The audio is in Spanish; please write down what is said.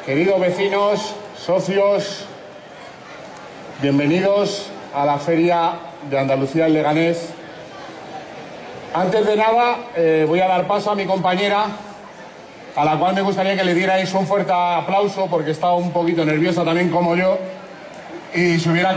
Queridos vecinos, socios, bienvenidos a la Feria de Andalucía en Leganés. Antes de nada, voy a dar paso a mi compañera, a la cual me gustaría que le dierais un fuerte aplauso porque está un poquito nerviosa también como yo y se hubiera